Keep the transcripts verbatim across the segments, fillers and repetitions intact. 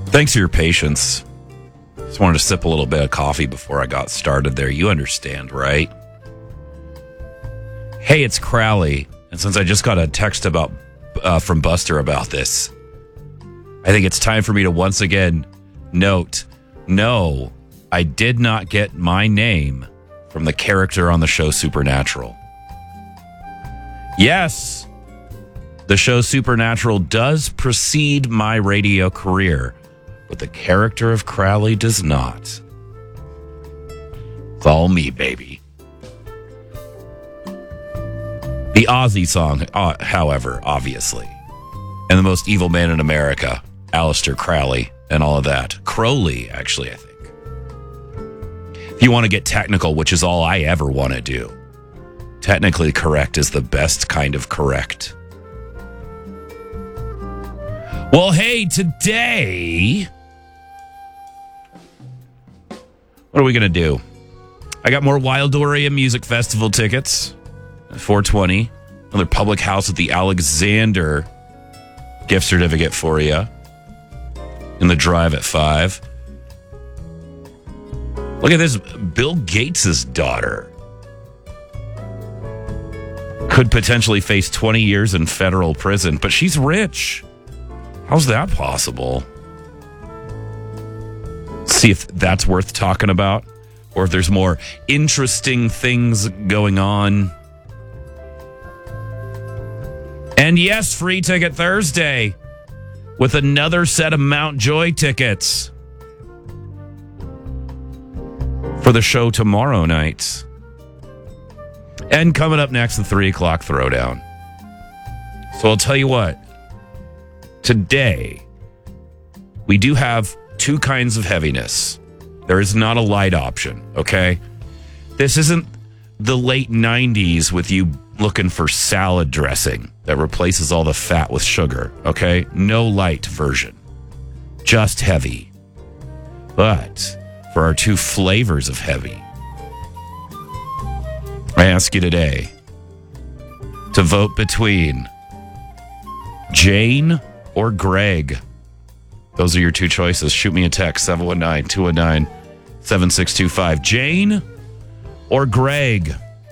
Thanks for your patience. Just wanted to sip a little bit of coffee before I got started there. You understand, right? Hey, it's Crowley. And since I just got a text about uh, from Buster about this, I think it's time for me to once again note, no, I did not get my name from the character on the show Supernatural. Yes, the show Supernatural does precede my radio career, but the character of Crowley does not. It's all me, baby. The Ozzy song, uh, however, obviously. And the most evil man in America, Aleister Crowley, and all of that. Crowley, actually, I think. If you want to get technical, which is all I ever want to do, technically correct is the best kind of correct. Well, hey, today, what are we going to do? I got more Wildoria Music Festival tickets at four twenty. Another Public House at the Alexander gift certificate for you in the drive at five. Look at this. Bill Gates' daughter could potentially face twenty years in federal prison, but she's rich. How's that possible? See if that's worth talking about, or if there's more interesting things going on. And yes, Free Ticket Thursday with another set of Mount Joy tickets for the show tomorrow night. And coming up next, the three o'clock throwdown. So I'll tell you what. Today, we do have two kinds of heaviness. There is not a light option, okay? This isn't the late nineties with you looking for salad dressing that replaces all the fat with sugar, okay? No light version. Just heavy. But for our two flavors of heavy, I ask you today to vote between Jane or Greg. Those are your two choices. Shoot me a text, seven one nine, two one nine, seven six two five. Jane or Greg?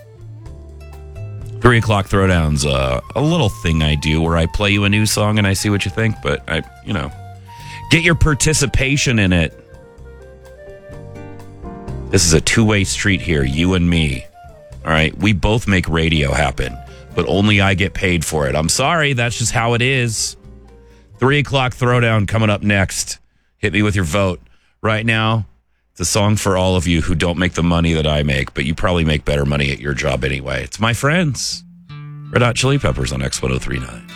Three o'clock throwdown's uh, a little thing I do where I play you a new song and I see what you think, but I, you know, get your participation in it. This is a two-way street here, you and me. All right, we both make radio happen, but only I get paid for it. I'm sorry, that's just how it is. Three o'clock throwdown coming up next. Hit me with your vote. Right now, it's a song for all of you who don't make the money that I make, but you probably make better money at your job anyway. It's My Friends. Red Hot Chili Peppers on X ten thirty-nine.